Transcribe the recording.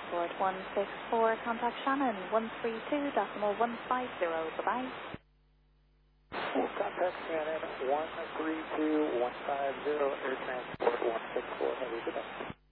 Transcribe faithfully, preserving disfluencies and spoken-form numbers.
Transport one six four, contact Shannon one three two decimal one five zero. Bye-bye. Contact Shannon one three two one five zero, Air Transport one six four. Have a good day.